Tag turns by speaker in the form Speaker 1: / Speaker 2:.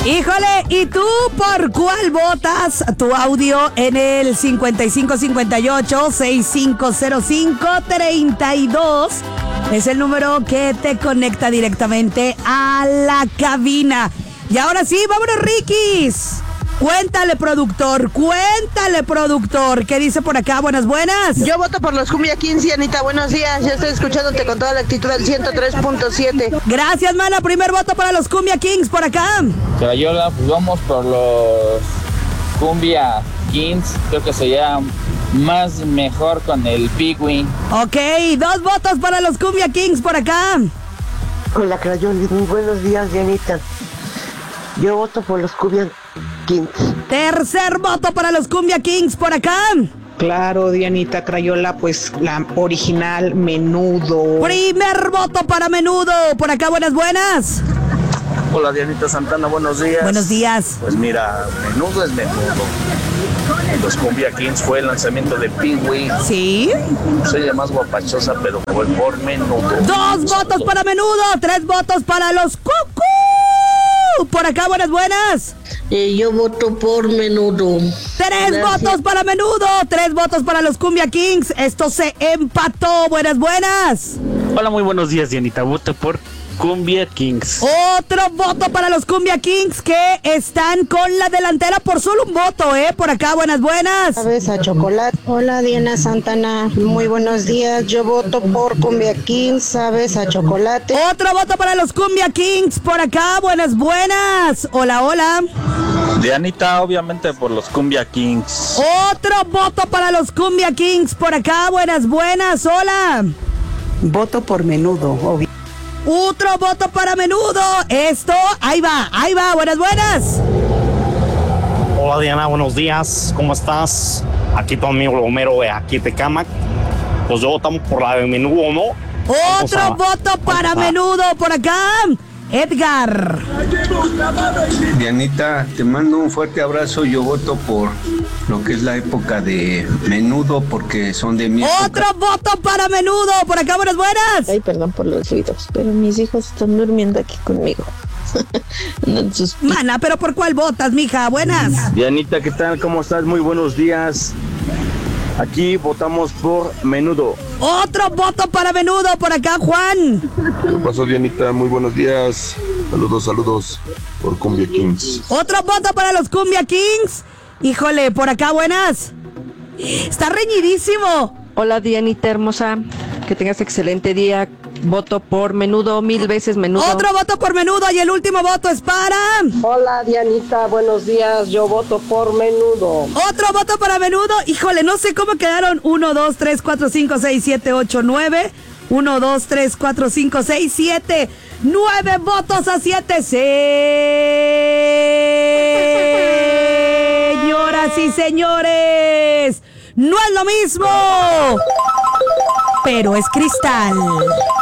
Speaker 1: Híjole, ¿y tú por cuál votas? Tu audio en el 5558-6505-32 es el número que te conecta directamente a la cabina. Y ahora sí, vámonos, Rikis. Cuéntale, productor, ¿qué dice por acá? Buenas.
Speaker 2: Yo voto por los Cumbia Kings, Anita, buenos días, ya estoy escuchándote con toda la actitud del 103.7.
Speaker 1: Gracias, mana, primer voto para los Cumbia Kings por acá.
Speaker 3: Crayola, pues vamos por los Cumbia Kings, creo que sería más mejor con el Pigui.
Speaker 1: Ok, 2 votos para los Cumbia Kings por acá.
Speaker 4: Hola, Crayola, muy buenos días, Dianita. Yo voto por los Cumbia Kings.
Speaker 1: Tercer voto para los Cumbia Kings por acá.
Speaker 5: Claro, Dianita, Crayola, pues la original Menudo.
Speaker 1: Primer voto para Menudo por acá, buenas.
Speaker 6: Hola, Dianita Santana, buenos días.
Speaker 1: Buenos días.
Speaker 6: Pues mira, Menudo es Menudo. Los Cumbia Kings fue el lanzamiento de Pee-wee.
Speaker 1: Sí.
Speaker 6: Soy la más guapachosa, pero fue por Menudo.
Speaker 1: 2 votos para Menudo, 3 votos para los Cucú. Por acá, buenas.
Speaker 2: Yo voto por Menudo.
Speaker 1: 3 votos para Menudo, 3 votos para los Cumbia Kings. Esto se empató. Buenas.
Speaker 7: Hola, muy buenos días, Dianita. Voto por Cumbia Kings.
Speaker 1: Otro voto para los Cumbia Kings que están con la delantera por solo un voto, por acá, buenas.
Speaker 8: Sabes a chocolate. Hola, Diana Santana, muy buenos días. Yo voto por Cumbia Kings, sabes a chocolate.
Speaker 1: Otro voto para los Cumbia Kings por acá, buenas. Hola.
Speaker 7: Dianita, obviamente por los Cumbia Kings.
Speaker 1: Otro voto para los Cumbia Kings por acá, buenas. Hola.
Speaker 9: Voto por Menudo, obvio.
Speaker 1: Otro voto para Menudo. Esto, ahí va, buenas.
Speaker 10: Hola, Diana, buenos días, ¿cómo estás? Aquí tu amigo Homero de aquí de Camac. Pues yo votamos por la de Menudo, ¿no?
Speaker 1: Otro voto para Menudo por acá, Edgar.
Speaker 11: Dianita, te mando un fuerte abrazo. Yo voto por lo que es la época de Menudo, porque son de mi época.
Speaker 1: Otro voto para Menudo por acá, buenas.
Speaker 12: Ay, perdón por los ruidos, pero mis hijos están durmiendo aquí conmigo.
Speaker 1: Mana, pero ¿por cuál votas, mija? Buenas.
Speaker 13: Dianita, ¿qué tal? ¿Cómo estás? Muy buenos días. Aquí votamos por Menudo.
Speaker 1: Otro voto para Menudo por acá, Juan.
Speaker 14: ¿Qué pasó, Dianita? Muy buenos días. Saludos por Cumbia Kings.
Speaker 1: Otro voto para los Cumbia Kings. Híjole, por acá, buenas. Está reñidísimo.
Speaker 12: Hola, Dianita hermosa. Que tengas excelente día. Voto por Menudo, 1000 veces Menudo.
Speaker 1: Otro voto por Menudo y el último voto es para...
Speaker 15: Hola, Dianita, buenos días. Yo voto por Menudo.
Speaker 1: Otro voto para Menudo. Híjole, no sé cómo quedaron. 1, 2, 3, 4, 5, 6, 7, 8, 9. 1, 2, 3, 4, 5, 6, 7. 9 votos a 7. Señoras y señores, no es lo mismo, pero es cristal.